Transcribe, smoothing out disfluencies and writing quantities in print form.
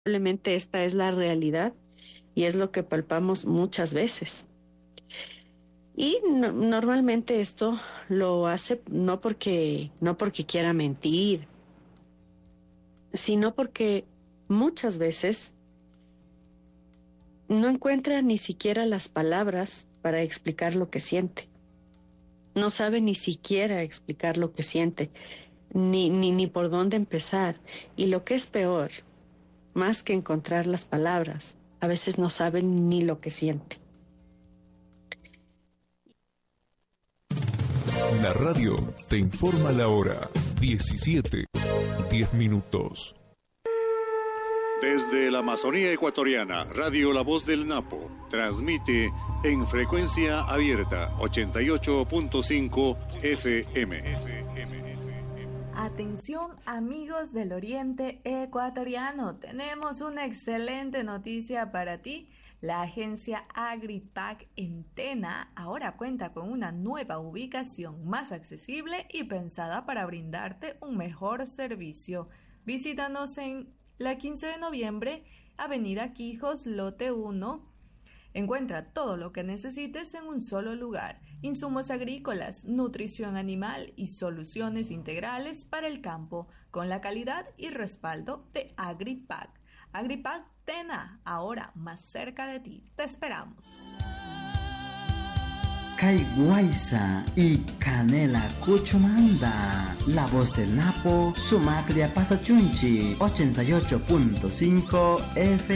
Probablemente esta es la realidad y es lo que palpamos muchas veces. Y normalmente esto lo hace no porque quiera mentir, sino porque muchas veces no encuentra ni siquiera las palabras para explicar lo que siente. No sabe ni siquiera explicar lo que siente, ni por dónde empezar. Y lo que es peor, más que encontrar las palabras, a veces no sabe ni lo que siente. La radio te informa la hora 17:10. Desde la Amazonía ecuatoriana, Radio La Voz del Napo transmite en frecuencia abierta 88.5 FM. Atención amigos del Oriente Ecuatoriano, tenemos una excelente noticia para ti. La agencia Agripac en Tena ahora cuenta con una nueva ubicación más accesible y pensada para brindarte un mejor servicio. Visítanos en la 15 de noviembre, Avenida Quijos, lote 1. Encuentra todo lo que necesites en un solo lugar: insumos agrícolas, nutrición animal y soluciones integrales para el campo, con la calidad y respaldo de Agripac. Agripac Tena, ahora más cerca de ti. Te esperamos. Caiguaisa y Canela Cuchumanda. La Voz del Napo, Sumacria Pasachunchi, 88.5 F.